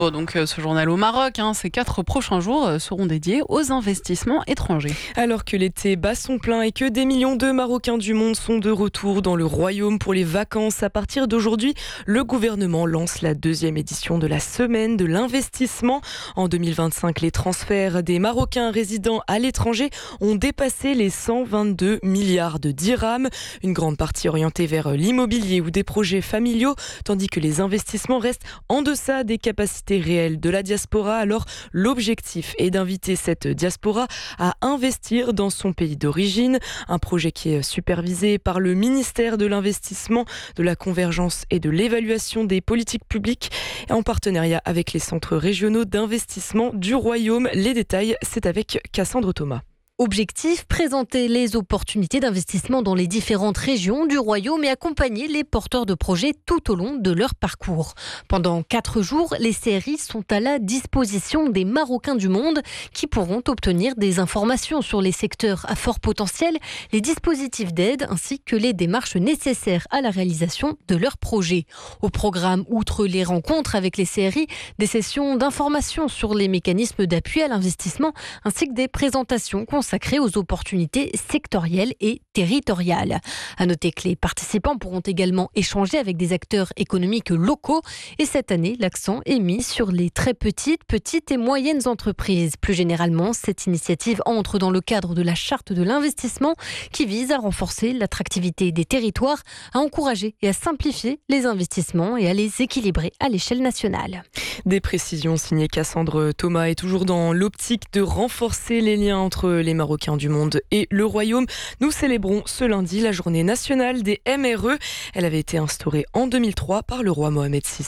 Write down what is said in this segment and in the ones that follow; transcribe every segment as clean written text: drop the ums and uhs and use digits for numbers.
Bon, donc ce journal au Maroc, ces 4 prochains jours seront dédiés aux investissements étrangers. Alors que l'été bat son plein et que des millions de Marocains du monde sont de retour dans le royaume pour les vacances, à partir d'aujourd'hui, le gouvernement lance la 2e édition de la semaine de l'investissement. En 2025, les transferts des Marocains résidant à l'étranger ont dépassé les 122 milliards de dirhams. Une grande partie orientée vers l'immobilier ou des projets familiaux, tandis que les investissements restent en deçà des capacités réelle de la diaspora. Alors l'objectif est d'inviter cette diaspora à investir dans son pays d'origine, un projet qui est supervisé par le ministère de l'Investissement, de la Convergence et de l'Évaluation des politiques publiques en partenariat avec les centres régionaux d'investissement du Royaume. Les détails, c'est avec Cassandre Thomas. Objectif, présenter les opportunités d'investissement dans les différentes régions du Royaume et accompagner les porteurs de projets tout au long de leur parcours. Pendant 4 jours, les CRI sont à la disposition des Marocains du monde qui pourront obtenir des informations sur les secteurs à fort potentiel, les dispositifs d'aide ainsi que les démarches nécessaires à la réalisation de leurs projets. Au programme, outre les rencontres avec les CRI, des sessions d'information sur les mécanismes d'appui à l'investissement ainsi que des présentations consacrées aux opportunités sectorielles et territoriales. À noter que les participants pourront également échanger avec des acteurs économiques locaux et cette année, l'accent est mis sur les très petites et moyennes entreprises. Plus généralement, cette initiative entre dans le cadre de la charte de l'investissement qui vise à renforcer l'attractivité des territoires, à encourager et à simplifier les investissements et à les équilibrer à l'échelle nationale. Des précisions signées Cassandre Thomas est toujours dans l'optique de renforcer les liens entre les Marocains du monde et le Royaume. Nous célébrons ce lundi la journée nationale des MRE. Elle avait été instaurée en 2003 par le roi Mohamed VI.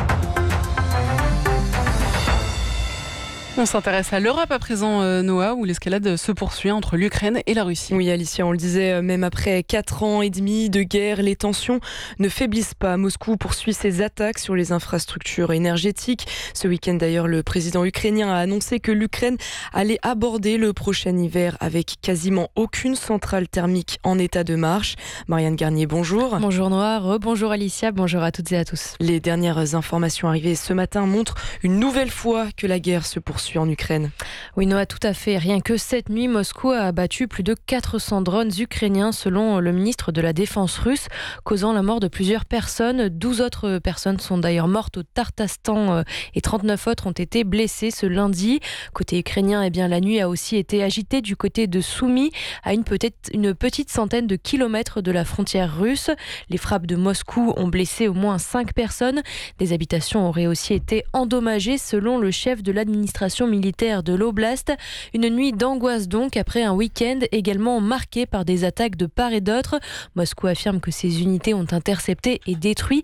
On s'intéresse à l'Europe à présent, Noah, où l'escalade se poursuit entre l'Ukraine et la Russie. Oui, Alicia, on le disait, même après 4 ans et demi de guerre, les tensions ne faiblissent pas. Moscou poursuit ses attaques sur les infrastructures énergétiques. Ce week-end, d'ailleurs, le président ukrainien a annoncé que l'Ukraine allait aborder le prochain hiver avec quasiment aucune centrale thermique en état de marche. Marianne Garnier, bonjour. Bonjour Noah, bonjour Alicia, bonjour à toutes et à tous. Les dernières informations arrivées ce matin montrent une nouvelle fois que la guerre se poursuit en Ukraine. Oui Noah, tout à fait. Rien que cette nuit, Moscou a abattu plus de 400 drones ukrainiens selon le ministre de la Défense russe, causant la mort de plusieurs personnes. 12 autres personnes sont d'ailleurs mortes au Tartastan et 39 autres ont été blessées ce lundi. Côté ukrainien, la nuit a aussi été agitée du côté de Soumy, à une petite centaine de kilomètres de la frontière russe. Les frappes de Moscou ont blessé au moins 5 personnes. Des habitations auraient aussi été endommagées selon le chef de l'administration militaire de l'Oblast. Une nuit d'angoisse donc après un week-end également marqué par des attaques de part et d'autre. Moscou affirme que ses unités ont intercepté et détruit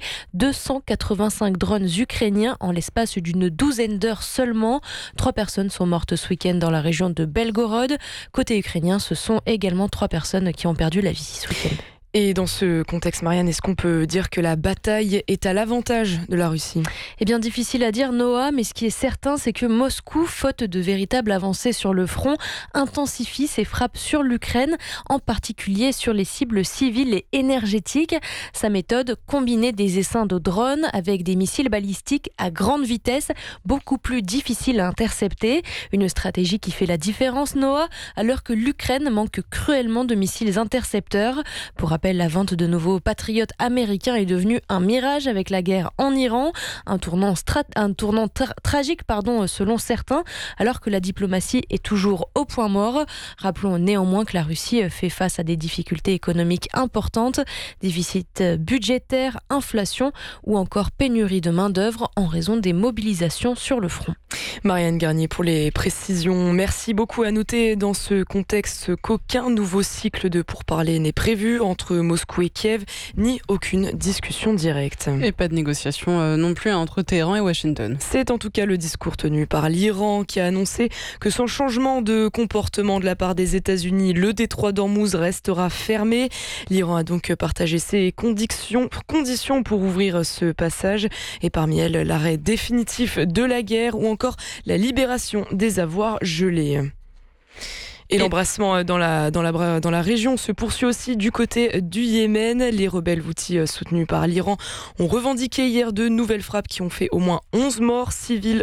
285 drones ukrainiens en l'espace d'une douzaine d'heures seulement. 3 personnes sont mortes ce week-end dans la région de Belgorod. Côté ukrainien, ce sont également 3 personnes qui ont perdu la vie ce week-end. Et dans ce contexte, Marianne, est-ce qu'on peut dire que la bataille est à l'avantage de la Russie ? Difficile à dire, Noah, mais ce qui est certain, c'est que Moscou, faute de véritables avancées sur le front, intensifie ses frappes sur l'Ukraine, en particulier sur les cibles civiles et énergétiques. Sa méthode, combiner des essaims de drones avec des missiles balistiques à grande vitesse, beaucoup plus difficile à intercepter. Une stratégie qui fait la différence, Noah, alors que l'Ukraine manque cruellement de missiles intercepteurs. Pour rappel, la vente de nouveaux patriotes américains est devenue un mirage avec la guerre en Iran, un tournant tragique selon certains, alors que la diplomatie est toujours au point mort. Rappelons néanmoins que la Russie fait face à des difficultés économiques importantes, déficit budgétaire, inflation ou encore pénurie de main-d'œuvre en raison des mobilisations sur le front. Marianne Garnier pour les précisions. Merci beaucoup. À noter dans ce contexte qu'aucun nouveau cycle de pourparlers n'est prévu entre Moscou et Kiev, ni aucune discussion directe. Et pas de négociation non plus entre Téhéran et Washington. C'est en tout cas le discours tenu par l'Iran qui a annoncé que sans changement de comportement de la part des États-Unis, le détroit d'Ormuz restera fermé. L'Iran a donc partagé ses conditions pour ouvrir ce passage et parmi elles l'arrêt définitif de la guerre ou encore la libération des avoirs gelés. Et l'embrassement dans la région se poursuit aussi du côté du Yémen. Les rebelles houthis soutenus par l'Iran ont revendiqué hier de nouvelles frappes qui ont fait au moins 11 morts civils